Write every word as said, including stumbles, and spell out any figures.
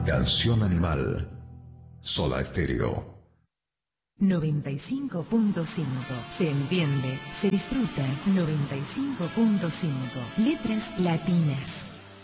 Canción Animal. Soda Stereo. noventa y cinco punto cinco. Se entiende, se disfruta. noventa y cinco punto cinco. Letras latinas.